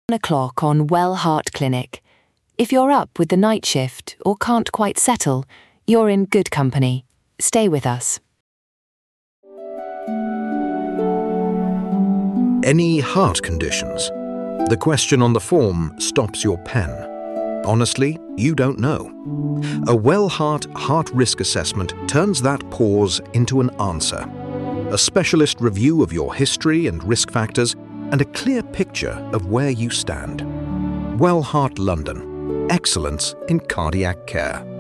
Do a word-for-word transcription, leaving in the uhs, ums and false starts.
o'clock on Well Heart Clinic. If you're up with the night shift or can't quite settle, you're in good company. Stay with us. Any heart conditions? The question on the form stops your pen. Honestly, you don't know. A Well Heart Heart Risk Assessment turns that pause into an answer. A specialist review of your history and risk factors, and a clear picture of where you stand. Well Heart London. Excellence in cardiac care.